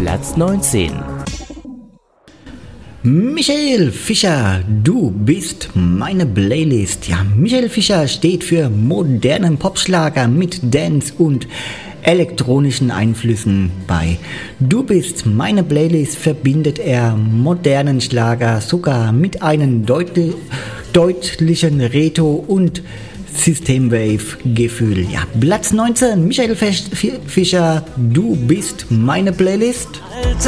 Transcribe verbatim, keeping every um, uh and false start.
Platz neunzehn. Michael Fischer, du bist meine Playlist. Ja, Michael Fischer steht für modernen Popschlager mit Dance und elektronischen Einflüssen bei. Du bist meine Playlist verbindet er modernen Schlager sogar mit einem deut- deutlichen Retro- und Systemwave-Gefühl. Ja, Platz neunzehn, Michael Fischer, du bist meine Playlist.